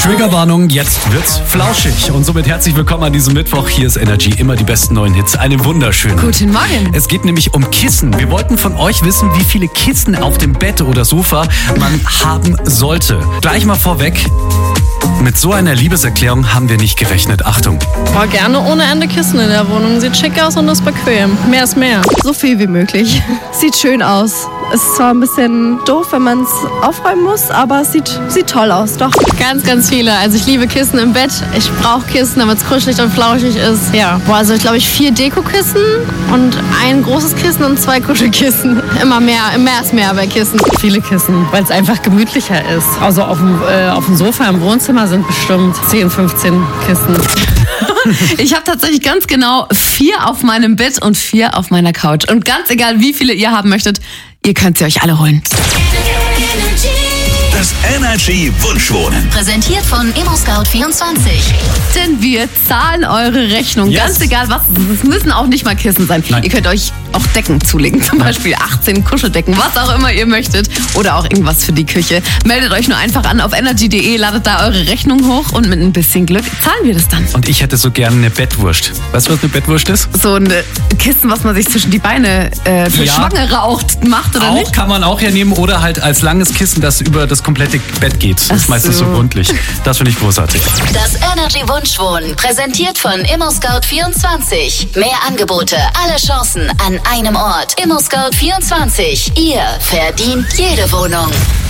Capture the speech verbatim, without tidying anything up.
Triggerwarnung, jetzt wird's flauschig. Und somit herzlich willkommen an diesem Mittwoch. Hier ist Energy, immer die besten neuen Hits. Einen wunderschönen Guten Morgen. Es geht nämlich um Kissen. Wir wollten von euch wissen, wie viele Kissen auf dem Bett oder Sofa man haben sollte. Gleich mal vorweg. Mit so einer Liebeserklärung haben wir nicht gerechnet. Achtung. Oh, gerne ohne Ende Kissen in der Wohnung. Sieht schick aus und ist bequem. Mehr ist mehr. So viel wie möglich. Sieht schön aus. Ist zwar ein bisschen doof, wenn man es aufräumen muss, aber es sieht, sieht toll aus, doch. Ganz, ganz viele. Also ich liebe Kissen im Bett. Ich brauche Kissen, damit es kuschelig und flauschig ist. Ja. Boah, also ich glaube ich vier Dekokissen und ein großes Kissen und zwei Kuschelkissen. Immer mehr, mehr ist mehr bei Kissen. Viele Kissen, weil es einfach gemütlicher ist. Also auf dem, äh, auf dem Sofa im Wohnzimmer sind bestimmt zehn, fünfzehn Kissen. Ich habe tatsächlich ganz genau vier auf meinem Bett und vier auf meiner Couch. Und ganz egal, wie viele ihr haben möchtet, ihr könnt sie euch alle holen. Das Energy Wunschwohnen. Präsentiert von ImmoScout vierundzwanzig. Denn wir zahlen eure Rechnung. Yes. Ganz egal was. Es müssen auch nicht mal Kissen sein. Nein. Ihr könnt euch auch Decken zulegen. Zum Nein. Beispiel achtzehn Kuscheldecken. Was auch immer ihr möchtet. Oder auch irgendwas für die Küche. Meldet euch nur einfach an auf energy punkt de. Ladet da eure Rechnung hoch. Und mit ein bisschen Glück zahlen wir das dann. Und ich hätte so gerne eine Bettwurst. Weißt du, was eine Bettwurst ist? So ein Kissen, was man sich zwischen die Beine äh, für Ja. Schwangere auch macht, oder Auch nicht? kann man auch hernehmen oder halt als langes Kissen, das über das komplette Bett geht. Das ist Ach meistens so so. rundlich. Das finde ich großartig. Das Energy Wunschwohnen. Präsentiert von ImmoScout vierundzwanzig. Mehr Angebote, alle Chancen an einem Ort. ImmoScout vierundzwanzig. Ihr verdient jede Wohnung.